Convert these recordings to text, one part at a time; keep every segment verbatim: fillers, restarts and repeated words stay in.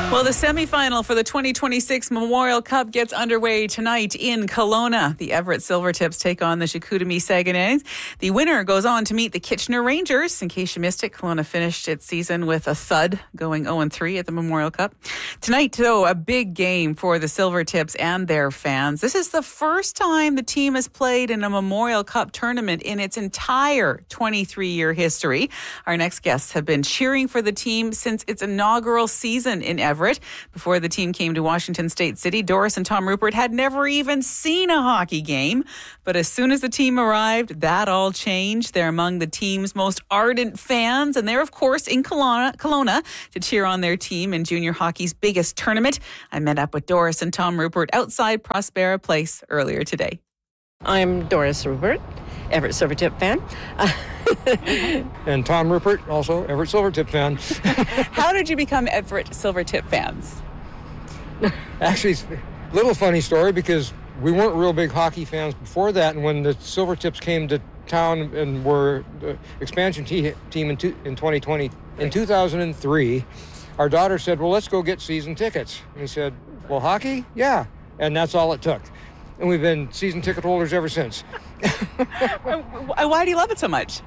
Well, the semifinal for the twenty twenty-six Memorial Cup gets underway tonight in Kelowna. The Everett Silvertips take on the Chicoutimi Saguenay. The winner goes on to meet the Kitchener Rangers. In case you missed it, Kelowna finished its season with a thud, going oh and three at the Memorial Cup. Tonight, though, a big game for the Silvertips and their fans. This is the first time the team has played in a Memorial Cup tournament in its entire twenty-three-year history. Our next guests have been cheering for the team since its inaugural season in Everett. Before the team came to Washington State City, Doris and Tom Rupert had never even seen a hockey game. But as soon as the team arrived, that all changed. They're among the team's most ardent fans, and they're, of course, in Kelowna, Kelowna to cheer on their team in junior hockey's biggest tournament. I met up with Doris and Tom Rupert outside Prospera Place earlier today. I'm Doris Rupert, Everett Silvertip fan. And Tom Rupert, also Everett Silvertip fan. How did you become Everett Silvertip fans? Actually, it's a little funny story because we weren't real big hockey fans before that. And when the Silvertips came to town and were the expansion te- team in, two, in twenty twenty, in two thousand three, our daughter said, well, let's go get season tickets. And we said, well, hockey? Yeah. And that's all it took. And we've been season ticket holders ever since. Why do you love it so much?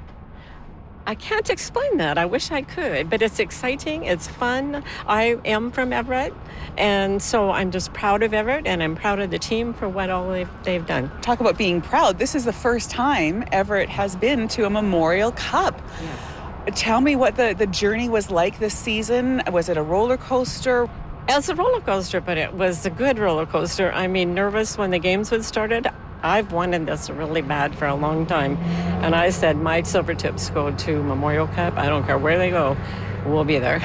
I can't explain that. I wish I could, but it's exciting. It's fun. I am from Everett, and so I'm just proud of Everett, and I'm proud of the team for what all they've, they've done. Talk about being proud. This is the first time Everett has been to a Memorial Cup. Yes. Tell me what the, the journey was like this season. Was it a roller coaster? It was a roller coaster, but it was a good roller coaster. I mean, nervous when the games would started. I've wanted this really bad for a long time. And I said, my Silvertips go to Memorial Cup. I don't care where they go. We'll be there.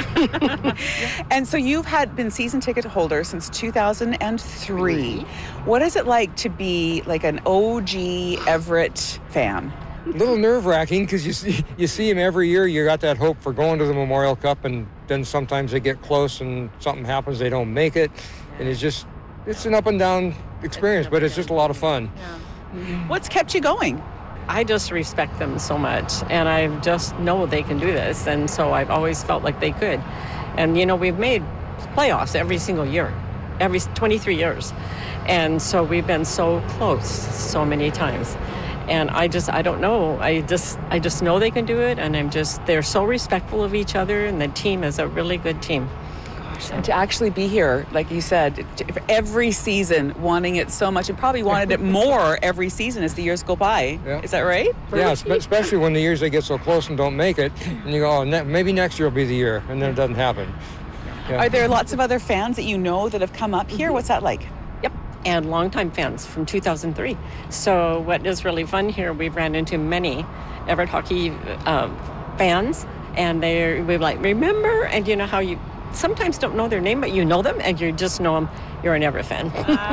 And so you've had been season ticket holder since two thousand three. What is it like to be like an O G Everett fan? A little nerve-wracking because you see, you see them every year. You got that hope for going to the Memorial Cup, and then sometimes they get close and something happens, they don't make it. And it's just, it's an up and down experience, but it's just a lot of fun. Yeah. What's kept you going? I just respect them so much, and I just know they can do this, and so I've always felt like they could. And, you know, we've made playoffs every single year, every twenty-three years. And so we've been so close so many times. And I just, I don't know. I just, I just know they can do it, and I'm just, they're so respectful of each other, and the team is a really good team. And to actually be here, like you said, every season, wanting it so much, and probably wanted it more every season as the years go by. Yeah. Is that right? Yeah, especially when the years they get so close and don't make it, and you go, oh, ne- maybe next year will be the year, and then it doesn't happen. Yeah. Are there lots of other fans that you know that have come up here? What's that like? Yep, and longtime fans from two thousand three. So what is really fun here, we've ran into many Everett hockey uh, fans, and they're we like, remember, and you know how you sometimes don't know their name, but you know them, and you just know them. You're an Everett fan.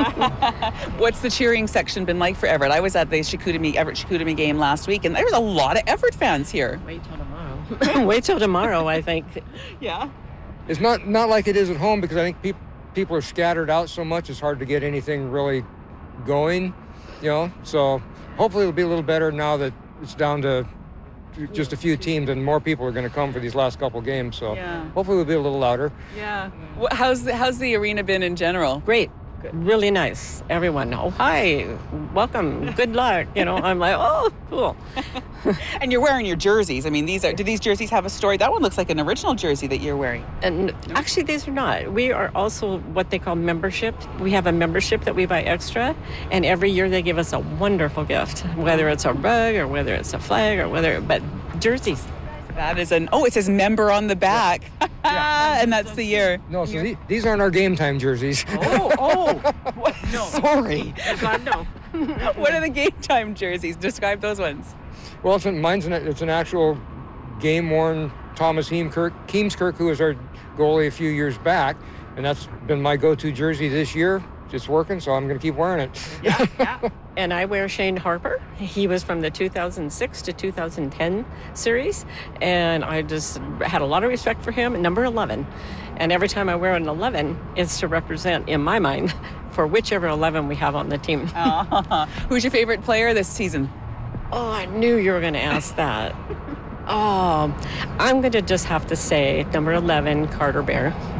What's the cheering section been like for Everett? I was at the Chicoutimi, Everett Chicoutimi game last week, and there was a lot of Everett fans here. Wait till tomorrow. Wait till tomorrow, I think. Yeah. It's not, not like it is at home because I think people people are scattered out so much, it's hard to get anything really going, you know. So hopefully it'll be a little better now that it's down to just a few teams and more people are going to come for these last couple games. So yeah. Hopefully we'll be a little louder. Yeah. How's the, how's the arena been in general? Great. Really nice. Everyone, oh, hi, welcome, good luck. You know, I'm like, oh, cool. And you're wearing your jerseys. I mean, these are, do these jerseys have a story? That one looks like an original jersey that you're wearing. And actually, these are not. We are also what they call membership. We have a membership that we buy extra, and every year they give us a wonderful gift, whether it's a rug or whether it's a flag or whether, but jerseys. That is an, oh, it says member on the back. Yeah. And that's the year. No, so these, these aren't our game time jerseys. Oh, oh. What? No. Sorry. God, no. What are the game time jerseys? Describe those ones. Well, it's an, mine's an, it's an actual game-worn Thomas Heemskirk, Heemskirk, who was our goalie a few years back, and that's been my go-to jersey this year. It's working, so I'm going to keep wearing it. Yeah, yeah. And I wear Shane Harper. He was from the two thousand six to two thousand ten series, and I just had a lot of respect for him. Number eleven, and every time I wear an eleven, it's to represent, in my mind, for whichever eleven we have on the team. Uh, who's your favorite player this season? Oh, I knew you were going to ask that. Oh, I'm going to just have to say number eleven, Carter Bear.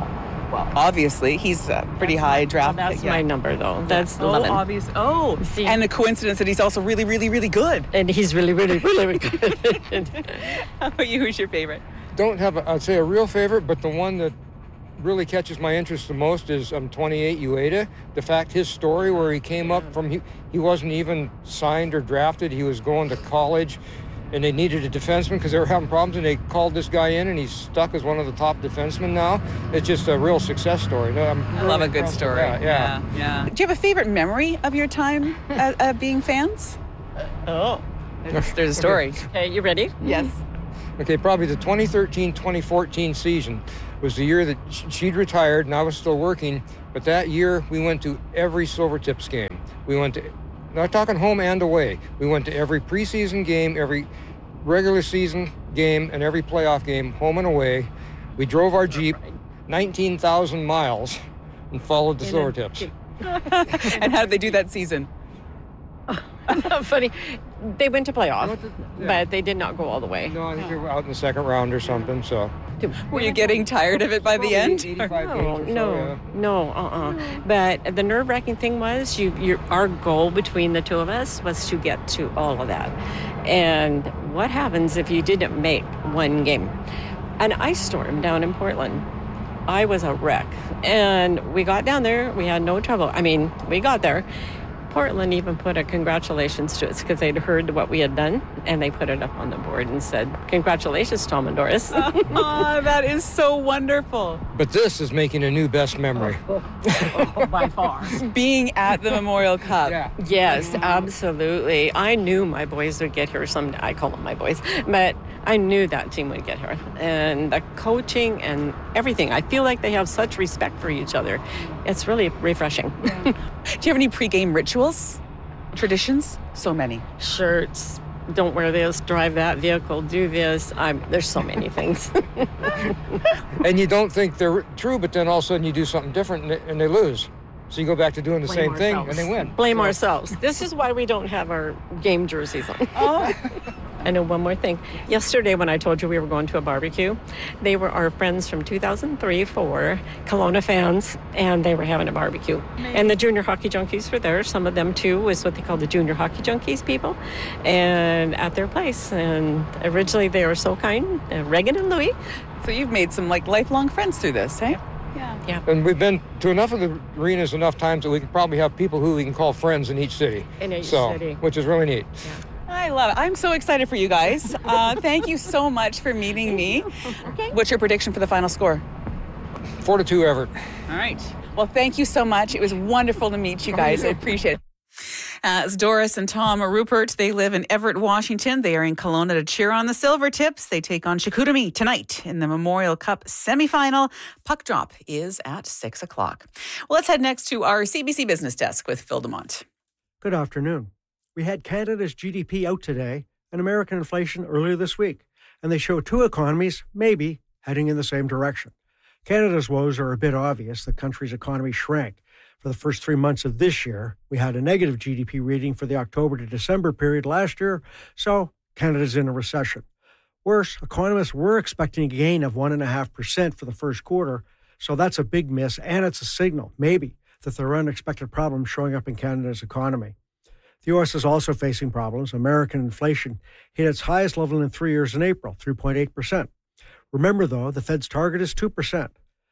Well, obviously, he's a pretty high draft Well, that's pick. my Yeah. number, though. That's Oh, eleven. obvious. Oh, See- and the coincidence that he's also really, really, really good. And he's really, really, really good. How about you? Who's your favorite? Don't have, a, I'd say, a real favorite, but the one that really catches my interest the most is um, twenty-eight Ueda. The fact his story where he came up from, he, he wasn't even signed or drafted. He was going to college, and they needed a defenseman because they were having problems, and they called this guy in, and he's stuck as one of the top defensemen now. It's just a real success story. No, I'm I really love a good impressed with story. that, yeah. yeah, yeah. Do you have a favorite memory of your time uh, uh, being fans? Oh. There's, there's a story. Okay, you ready? Yes. Okay, probably the twenty thirteen twenty fourteen season was the year that sh- she'd retired and I was still working. But that year we went to every Silvertips game. We went to, not talking home and away, we went to every preseason game, every regular season game, and every playoff game, home and away. We drove our Jeep nineteen thousand miles and followed the In a Silvertips. And how did they do that season? Funny. They went to playoff, Yeah. but they did not go all the way. No, I think they were out in the second round or something, so. Were you getting tired of it by the end? eighty-five No, games or so, no, yeah. no, uh-uh. But the nerve-wracking thing was, you, you, our goal between the two of us was to get to all of that. And what happens if you didn't make one game? An ice storm down in Portland. I was a wreck. And we got down there. We had no trouble. I mean, we got there. Portland even put a congratulations to us because they'd heard what we had done, and they put it up on the board and said, "Congratulations, Tom and Doris." Oh, that is so wonderful. But this is making a new best memory. By far. Being at the Memorial Cup. Yeah. Yes, absolutely. I knew my boys would get here someday. I call them my boys, but I knew that team would get here. And the coaching and everything, I feel like they have such respect for each other. It's really refreshing. Do you have any pregame rituals, traditions? So many. Shirts, don't wear this, drive that vehicle, do this. I'm, there's so many things. And you don't think they're true, but then all of a sudden you do something different and they, and they lose. So you go back to doing the Blame same thing ourselves. and they win. Blame So- ourselves. This is why we don't have our game jerseys on. Oh. I know one more thing. Yesterday when I told you we were going to a barbecue, they were our friends from two thousand three, four, Kelowna fans, and they were having a barbecue. And the junior hockey junkies were there. Some of them too was what they call the junior hockey junkies people, and at their place. And originally they were so kind, uh, Reagan and Louie. So you've made some like lifelong friends through this, eh? Yeah. And we've been to enough of the arenas enough times that we can probably have people who we can call friends in each city. In each so, city. Which is really neat. I love it. I'm so excited for you guys. Uh, thank you so much for meeting me. Okay. What's your prediction for the final score? Four to two Everett. All right. Well, thank you so much. It was wonderful to meet you guys. I appreciate it. Uh, it's Doris and Tom Rupert. They live in Everett, Washington. They are in Kelowna to cheer on the Silvertips. They take on Chicoutimi tonight in the Memorial Cup semifinal. Puck drop is at six o'clock. Well, let's head next to our C B C Business Desk with Phil Demont. Good afternoon. We had Canada's G D P out today and American inflation earlier this week, and they show two economies maybe heading in the same direction. Canada's woes are a bit obvious. The country's economy shrank. For the first three months of this year, we had a negative G D P reading for the October to December period last year, so Canada's in a recession. Worse, economists were expecting a gain of one point five percent for the first quarter, so that's a big miss, and it's a signal, maybe, that there are unexpected problems showing up in Canada's economy. The U S is also facing problems. American inflation hit its highest level in three years in April, three point eight percent. Remember, though, the Fed's target is two percent.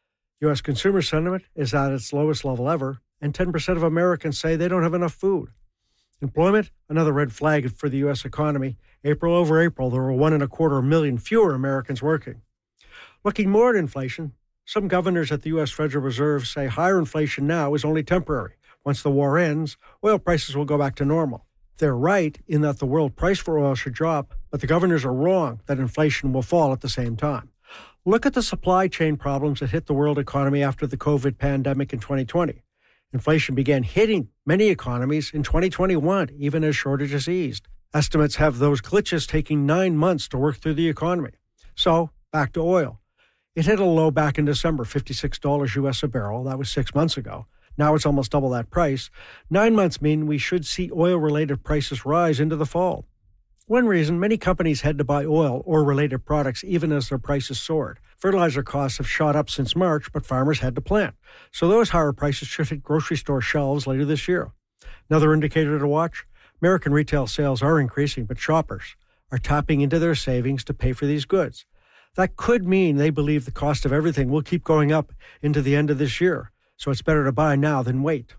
U S consumer sentiment is at its lowest level ever, and ten percent of Americans say they don't have enough food. Employment, another red flag for the U S economy. April over April, there were one and a quarter million fewer Americans working. Looking more at inflation, some governors at the U S Federal Reserve say higher inflation now is only temporary. Once the war ends, oil prices will go back to normal. They're right in that the world price for oil should drop, but the governors are wrong that inflation will fall at the same time. Look at the supply chain problems that hit the world economy after the COVID pandemic in twenty twenty. Inflation began hitting many economies in twenty twenty-one, even as shortages eased. Estimates have those glitches taking nine months to work through the economy. So, back to oil. It hit a low back in December, fifty-six dollars U S a barrel. That was six months ago. Now it's almost double that price. Nine months mean we should see oil-related prices rise into the fall. One reason many companies had to buy oil or related products even as their prices soared. Fertilizer costs have shot up since March, but farmers had to plant. So those higher prices should hit grocery store shelves later this year. Another indicator to watch, American retail sales are increasing, but shoppers are tapping into their savings to pay for these goods. That could mean they believe the cost of everything will keep going up into the end of this year, so it's better to buy now than wait.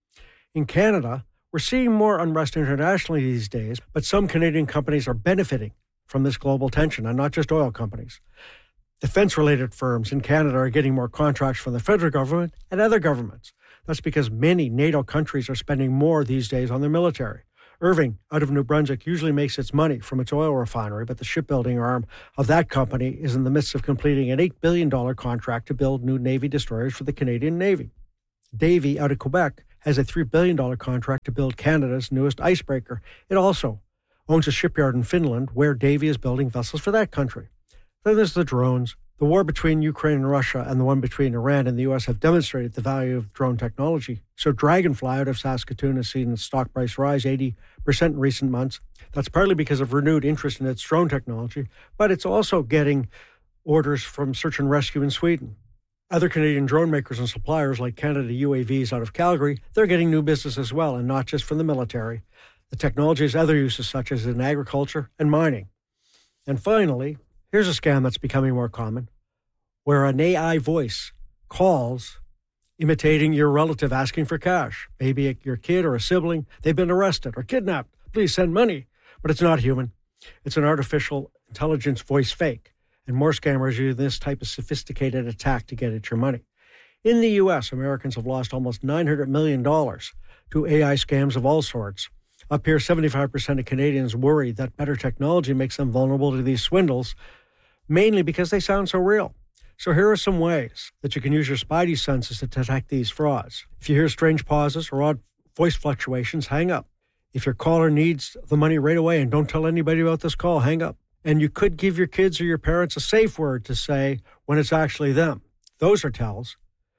In Canada, we're seeing more unrest internationally these days, but some Canadian companies are benefiting from this global tension, and not just oil companies. Defense-related firms in Canada are getting more contracts from the federal government and other governments. That's because many NATO countries are spending more these days on their military. Irving, out of New Brunswick, usually makes its money from its oil refinery, but the shipbuilding arm of that company is in the midst of completing an eight billion dollars contract to build new Navy destroyers for the Canadian Navy. Davy, out of Quebec, has a three billion dollars contract to build Canada's newest icebreaker. It also owns a shipyard in Finland where Davy is building vessels for that country. Then there's the drones. The war between Ukraine and Russia and the one between Iran and the U S have demonstrated the value of drone technology. So Dragonfly out of Saskatoon has seen its stock price rise eighty percent in recent months. That's partly because of renewed interest in its drone technology, but it's also getting orders from search and rescue in Sweden. Other Canadian drone makers and suppliers like Canada U A Vs out of Calgary, they're getting new business as well, and not just from the military. The technology has other uses such as in agriculture and mining. And finally, here's a scam that's becoming more common, where an A I voice calls imitating your relative asking for cash. Maybe your kid or a sibling, they've been arrested or kidnapped. Please send money. But it's not human. It's an artificial intelligence voice fake. And more scammers use this type of sophisticated attack to get at your money. In the U S, Americans have lost almost nine hundred million dollars to A I scams of all sorts. Up here, seventy-five percent of Canadians worry that better technology makes them vulnerable to these swindles, mainly because they sound so real. So here are some ways that you can use your spidey senses to detect these frauds. If you hear strange pauses or odd voice fluctuations, hang up. If your caller needs the money right away and don't tell anybody about this call, hang up. And you could give your kids or your parents a safe word to say when it's actually them. Those are tells.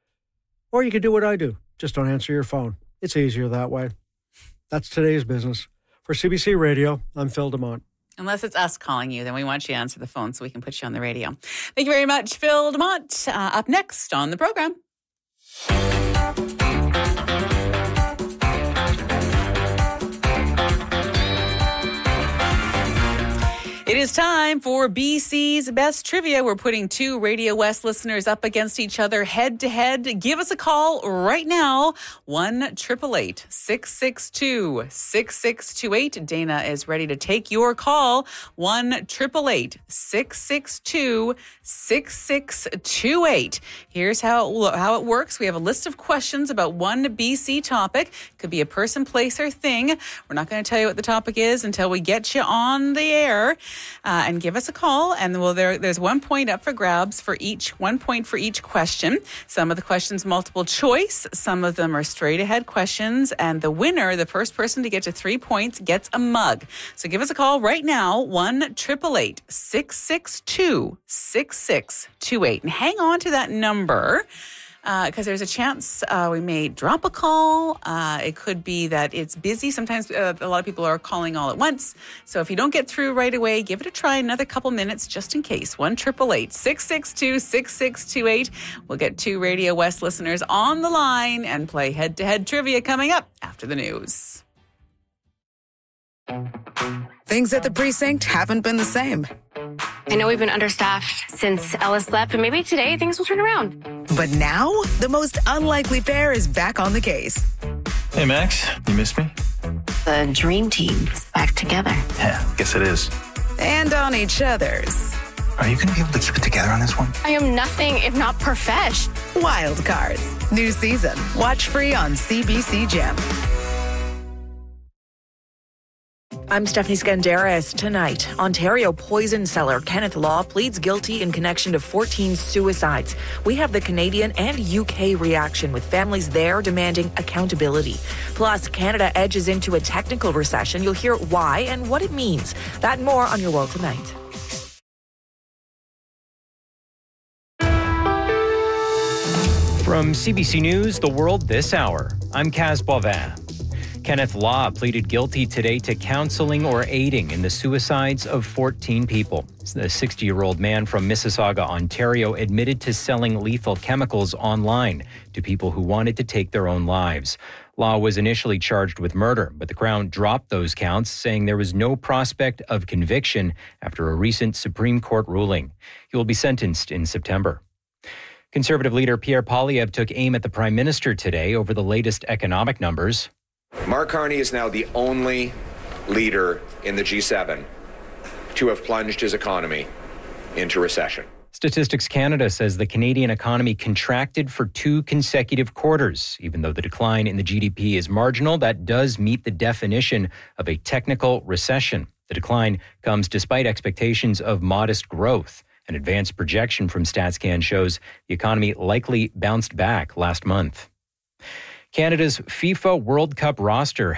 Or you could do what I do. Just don't answer your phone. It's easier that way. That's today's business. For C B C Radio, I'm Phil DeMont. Unless it's us calling you, then we want you to answer the phone so we can put you on the radio. Thank you very much, Phil DeMont. Uh, up next on the program. It is time for B C's Best Trivia. We're putting two Radio West listeners up against each other head to head. Give us a call right now. one eight eight eight, six six two, six six two eight. Dana is ready to take your call. one eight eight eight, six six two, six six two eight. Here's how it, how it works. We have a list of questions about one B C topic. Could be a person, place, or thing. We're not going to tell you what the topic is until we get you on the air. Uh, and give us a call, and well, there, there's one point up for grabs for each, one point for each question. Some of the questions multiple choice, some of them are straight ahead questions, and the winner, the first person to get to three points, gets a mug. So give us a call right now, one eight eight eight, six six two, six six two eight, and hang on to that number. Because uh, there's a chance uh, we may drop a call. Uh, it could be that it's busy. Sometimes uh, a lot of people are calling all at once. So if you don't get through right away, give it a try another couple minutes just in case. one eight eight eight, six six two, six six two eight. We'll get two Radio West listeners on the line and play head-to-head trivia coming up after the news. Things at the precinct haven't been the same. I know we've been understaffed since Ellis left, but maybe today things will turn around. But now, the most unlikely pair is back on the case. Hey, Max, you missed me? The dream team is back together. Yeah, guess it is. And on each other's. Are you going to be able to keep it together on this one? I am nothing if not profesh. Wild Cards. New season. Watch free on C B C Gem. I'm Stephanie Skandaris. Tonight, Ontario poison seller Kenneth Law pleads guilty in connection to fourteen suicides. We have the Canadian and U K reaction, with families there demanding accountability. Plus, Canada edges into a technical recession. You'll hear why and what it means. That and more on Your World Tonight. From C B C News, The World This Hour, I'm Kaz Boivin. Kenneth Law pleaded guilty today to counseling or aiding in the suicides of fourteen people. The sixty-year-old man from Mississauga, Ontario, admitted to selling lethal chemicals online to people who wanted to take their own lives. Law was initially charged with murder, but the Crown dropped those counts, saying there was no prospect of conviction after a recent Supreme Court ruling. He will be sentenced in September. Conservative leader Pierre Poilievre took aim at the Prime Minister today over the latest economic numbers. Mark Carney is now the only leader in the G seven to have plunged his economy into recession. Statistics Canada says the Canadian economy contracted for two consecutive quarters. Even though the decline in the G D P is marginal, that does meet the definition of a technical recession. The decline comes despite expectations of modest growth. An advanced projection from StatsCan shows the economy likely bounced back last month. Canada's FIFA World Cup roster